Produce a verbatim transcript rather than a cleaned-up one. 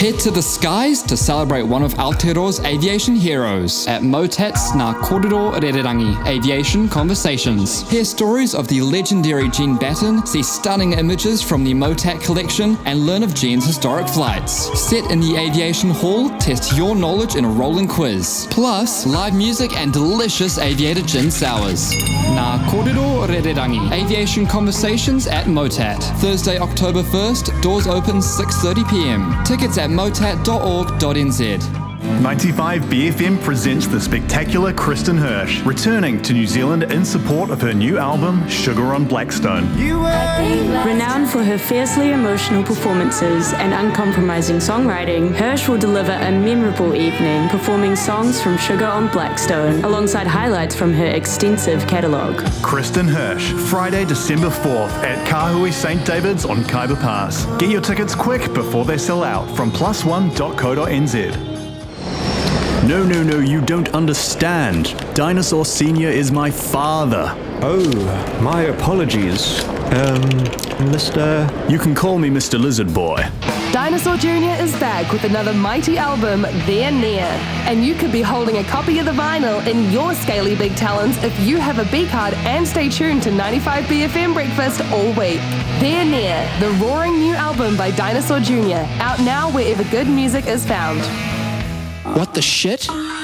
Head to the skies to celebrate one of Aotearoa's aviation heroes at Motat's Ngā Kōrero Rererangi Aviation Conversations. Hear stories of the legendary Gene Batten, see stunning images from the Motat collection, and learn of Gene's historic flights. Sit in the aviation hall, test your knowledge in a rolling quiz. Plus, live music and delicious aviator gin sours. Ngā Kōrero Rererangi Aviation Conversations at Motat. Thursday, October first, doors open six thirty p.m. Tickets at motat dot org dot n z. ninety-five B F M presents the spectacular Kristen Hirsch, returning to New Zealand in support of her new album, Sugar on Blackstone. Renowned for her fiercely emotional performances and uncompromising songwriting, Hirsch will deliver a memorable evening performing songs from Sugar on Blackstone, alongside highlights from her extensive catalogue. Kristen Hirsch, Friday, December fourth at Kahui Saint David's on Kaiba Pass. Get your tickets quick before they sell out from plus one dot co dot n z. No, no, no, you don't understand. Dinosaur Senior is my father. Oh, my apologies. Um, Mister You can call me Mister Lizard Boy. Dinosaur Junior is back with another mighty album, They're Near. And you could be holding a copy of the vinyl in your scaly big talons if you have a B card and stay tuned to ninety-five B F M Breakfast all week. They're Near, the roaring new album by Dinosaur Junior, out now wherever good music is found. What the shit?